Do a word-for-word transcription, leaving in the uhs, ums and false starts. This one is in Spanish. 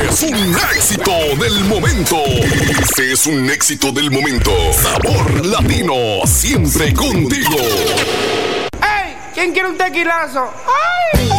es un éxito del momento. Este es un éxito del momento. Sabor Latino, siempre contigo. ¡Ey! ¿Quién quiere un tequilazo? ¡Ay!